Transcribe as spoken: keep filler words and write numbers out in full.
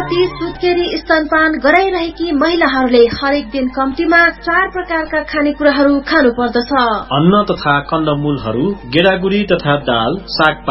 गर्भवती सुत्केरी स्तनपान गराइरहेकी महिलाहरूले हरेक दिन कम्तीमा चार प्रकारका खानेकुराहरू खानु पर्दछ। अन्न तथा कन्दमूलहरू, गेडागुडी तथा दाल, साग